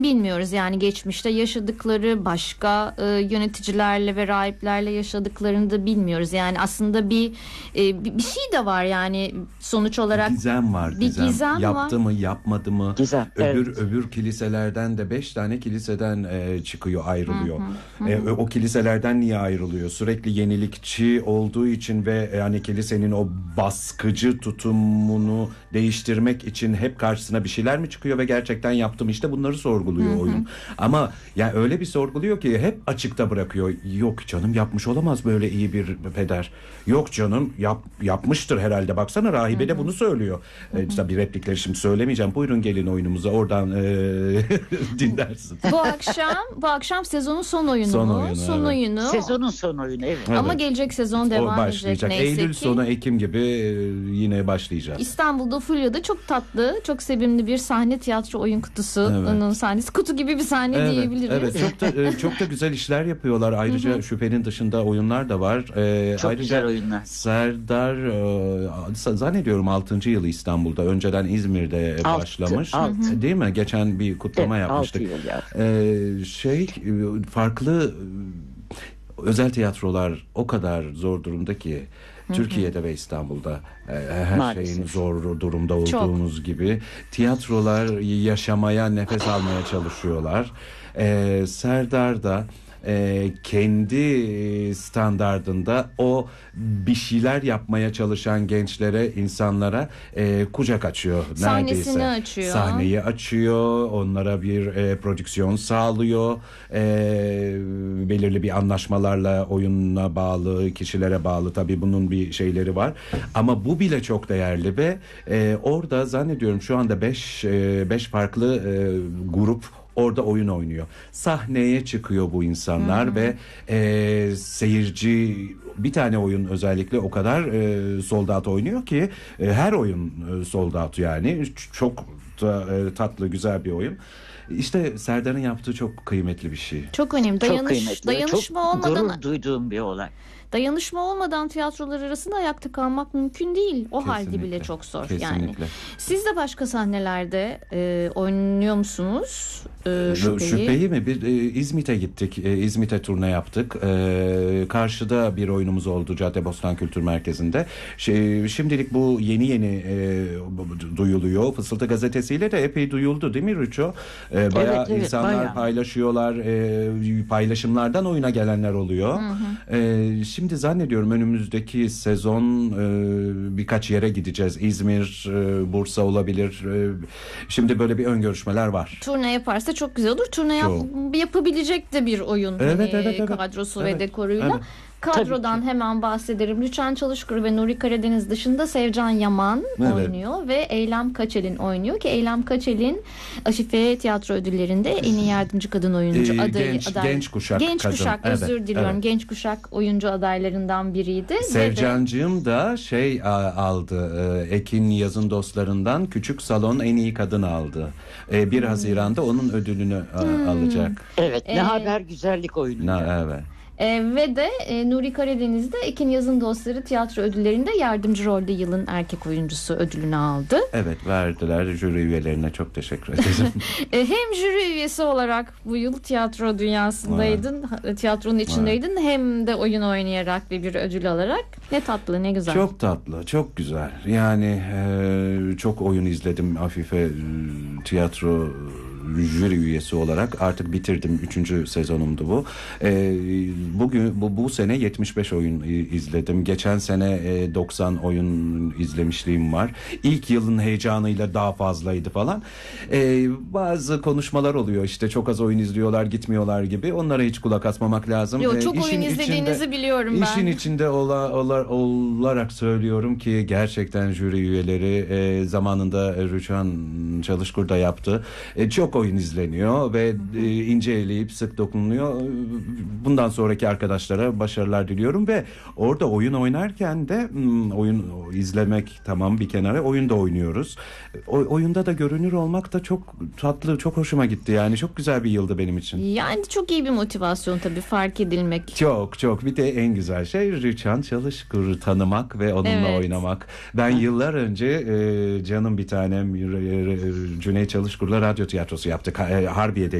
bilmiyoruz. Yani geçmişte yaşadıkları, başka yöneticilerle ve rahiplerle yaşadıklarını da bilmiyoruz. Yani aslında bir şey de var yani, sonuç olarak gizem var. Bir gizem yaptı var. mı, yapmadı mı? Gizem, Öbür kiliselerden de 5 tane kiliseden çıkıyor, ayrılıyor. O kiliselerden niye ayrılıyor? Sürekli yenilikçi olduğu için ve yani kilisenin o baskıcı tutumunu değiştirmek için hep karşısına bir şeyler mi çıkıyor ve gerçekten yaptım, işte bunları sorguluyor oyun. Ama yani öyle bir sorguluyor ki hep açıkta bırakıyor. Yok canım, yapmış olamaz böyle iyi bir peder. Yok canım, yapmıştır herhalde. Baksana, rahibe de bunu söylüyor. İşte bir replikleri şimdi söylemeyeceğim. Buyurun gelin oyunumuza, oradan dinlersin. Bu akşam sezonun son oyunu. Son oyunu. Sezonun son oyunu, evet. Ama gelecek sezon devam edecek neyse Eylül ki. sonu, Ekim gibi yine başlayacağız. İstanbul'da Fulya'da çok tatlı, çok sevimli bir sahne tiyatro oyun kutusu. Onun sahnesi, kutu gibi bir sahne diyebiliriz. Evet, çok da güzel işler yapıyorlar. Ayrıca Şüphenin dışında oyunlar da var. Çok ayrıca güzel oyunlar. Serdar zannediyorum 6. yılı İstanbul'da. Önceden İzmir'de başlamış. Değil mi? Geçen bir kutlama yapmıştık. 6 yıl ya. Farklı özel tiyatrolar o kadar zor durumda ki Türkiye'de ve İstanbul'da her Maalesef. şeyin zor durumda olduğumuz gibi tiyatrolar yaşamaya, nefes almaya çalışıyorlar. Serdar da kendi standardında o bir şeyler yapmaya çalışan gençlere, insanlara kucak açıyor. Sahnesini açıyor. Sahneyi açıyor. Onlara bir prodüksiyon sağlıyor. Belirli bir anlaşmalarla oyuna bağlı, kişilere bağlı. Tabii bunun bir şeyleri var. Ama bu bile çok değerli ve orada zannediyorum şu anda 5 farklı grup orada oyun oynuyor. Sahneye çıkıyor bu insanlar ve seyirci, bir tane oyun özellikle o kadar sold out oynuyor ki her oyun sold out yani. Çok da, tatlı, güzel bir oyun. İşte Serdar'ın yaptığı çok kıymetli bir şey. Çok önemli. Çok kıymetli. Dayanışma çok olmadan, gurur duyduğum bir olay. dayanışma olmadan tiyatrolar arasında ayakta kalmak mümkün değil. O halde bile çok zor. Kesinlikle. Yani. Siz de başka sahnelerde oynuyor musunuz? Şüpheyi mi? İzmit'e gittik. İzmit'e turne yaptık. Karşıda bir oyunumuz oldu Caddebostan Kültür Merkezi'nde. Şimdilik bu yeni duyuluyor. Fısıltı gazetesiyle de epey duyuldu değil mi Rüço? Bayağı evet, insanlar bayağı paylaşıyorlar. Paylaşımlardan oyuna gelenler oluyor. Şimdi zannediyorum önümüzdeki sezon birkaç yere gideceğiz. İzmir, Bursa olabilir. Şimdi böyle bir ön görüşmeler var. Turne yaparsa çok güzel olur. Turne yapabilecek de bir oyun kadrosu ve dekoruyla. Evet. Kadrodan hemen bahsederim. Rüçhan Çalışkur ve Nuri Karadeniz dışında Sevcan Yaman oynuyor ve Eylem Kaçel'in oynuyor ki Eylem Kaçel'in Aşife Tiyatro Ödülleri'nde en iyi yardımcı kadın oyuncu adayı. Genç kuşak kadın. Özür diliyorum. Evet. Genç kuşak oyuncu adaylarından biriydi. Sevcancığım da aldı. Ekin Yazın Dostlarından Küçük Salon en iyi kadın aldı. 1 Haziran'da onun ödülünü alacak. Evet. Ne haber güzellik oyunu. Evet. Ve de Nuri Karadeniz'de Ekin Yazın Dostları Tiyatro Ödülleri'nde yardımcı rolde yılın erkek oyuncusu ödülünü aldı. Evet, verdiler. Jüri üyelerine çok teşekkür ederim. Hem jüri üyesi olarak bu yıl tiyatro dünyasındaydın, tiyatronun içindeydin, hem de oyun oynayarak ve bir ödül alarak. Ne tatlı, ne güzel. Çok tatlı, çok güzel. Yani çok oyun izledim Afife tiyatro jüri üyesi olarak. Artık bitirdim. 3. sezonumdu bu. Bu sene 75 oyun izledim. Geçen sene 90 oyun izlemişliğim var. İlk yılın heyecanıyla daha fazlaydı falan. Bazı konuşmalar oluyor. İşte çok az oyun izliyorlar, gitmiyorlar gibi. Onlara hiç kulak asmamak lazım. Yok, çok oyun izlediğinizi biliyorum ben. İşin içinde olarak söylüyorum ki gerçekten jüri üyeleri zamanında Rüçhan Çalışkur da yaptı. Çok oyun izleniyor ve ince eleyip sık dokunuluyor. Bundan sonraki arkadaşlara başarılar diliyorum ve orada oyun oynarken de oyun izlemek tamam bir kenara, oyun da oynuyoruz. Oyunda da görünür olmak da çok tatlı, çok hoşuma gitti yani. Çok güzel bir yıldı benim için. Yani çok iyi bir motivasyon tabii, fark edilmek. Çok. Bir de en güzel şey Rüçhan Çalışkur'u tanımak ve onunla oynamak. Ben yıllar önce canım bir tanem Cüneyt Çalışkur'la radyo tiyatrosu tiyatrosu yaptık. Harbiye'de